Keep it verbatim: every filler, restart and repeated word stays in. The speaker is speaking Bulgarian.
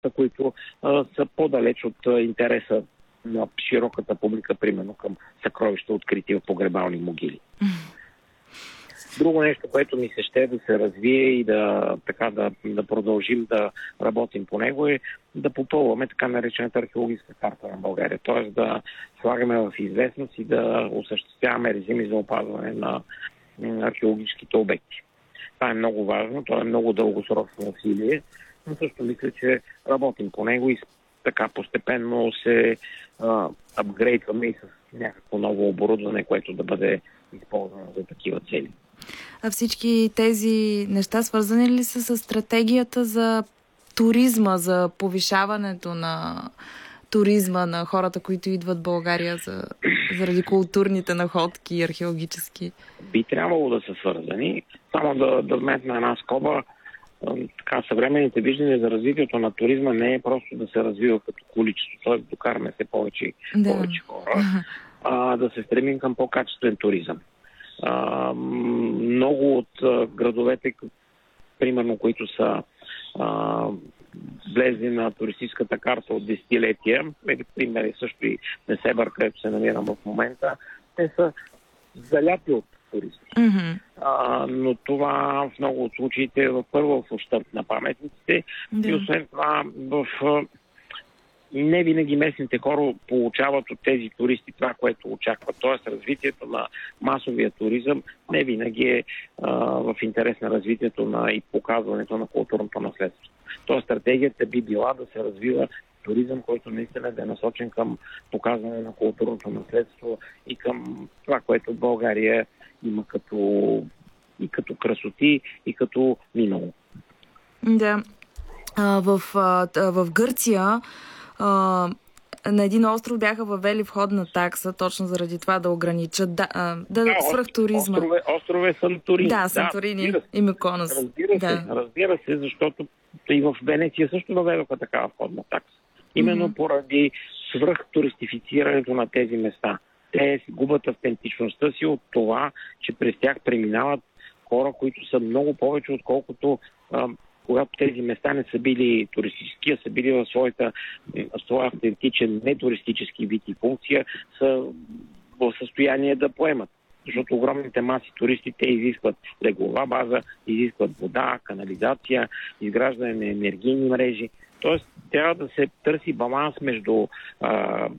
местата, които а, са по-далеч от а, интереса на широката публика, примерно към съкровища, открити в погребални могили. Друго нещо, което ми се ще да се развие и да, така, да, да продължим да работим по него, е да попълваме така наречената археологическа карта на България. Т.е. да слагаме в известност и да осъществяваме режими за опазване на археологическите обекти. Това е много важно, това е много дългосрочно усилие, но също мисля, че работим по него и така постепенно се а, апгрейдваме и с някакво ново оборудване, което да бъде използвано за такива цели. А всички тези неща свързани ли са с стратегията за туризма, за повишаването на туризма на хората, които идват в България за, заради културните находки и археологически? Би трябвало да са свързани. Само да, да вметна една скоба. Така, съвременните виждания за развитието на туризма не е просто да се развива като количество, т.е. докараме се повече, да. повече хора, а да се стремим към по-качествен туризъм. А, много от а, градовете, примерно, които са а, влезли на туристическата карта от десетилетия, примери също и Несебър, където се намирам в момента, те са заляти от туристи. Mm-hmm. А, но това в много от случаите е първо в ущърб на паметниците yeah. и освен това в не винаги местните хора получават от тези туристи това, което очакват. Тоест развитието на масовия туризъм не винаги е а, в интерес на развитието на и показването на културното наследство. Тоест стратегията би била да се развива туризъм, който наистина да е насочен към показване на културното наследство и към това, което България има като и като красоти, и като минало. Да. А, в, а, в Гърция а, на един остров бяха въвели входна такса, точно заради това да ограничат да, а, да, да свръхтуризма. Острове, острове Санторини. Да, Санторини да, и Миконос. Разбира се, да. разбира се, защото и в Венеция също въведоха такава входна такса. Именно mm-hmm. поради свръхтуристифицирането на тези места. Те губят автентичността си от това, че през тях преминават хора, които са много повече, отколкото а, когато тези места не са били туристически, а са били в своята, своя автентичен нетуристически вид и функция, са в състояние да поемат. Защото огромните маси туристи, те изискват леглова база, изискват вода, канализация, изграждане на енергийни мрежи. Тоест, трябва да се търси баланс между а,